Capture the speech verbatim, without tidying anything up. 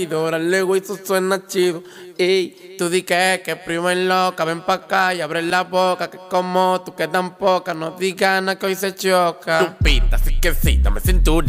Luego eso suena chido. Ey, tú di que, que primo es loca, ven pa' acá y abre la boca. Que como tú que tan poca, no digas nada que hoy se choca. Tupita, así que sí, dame cintura.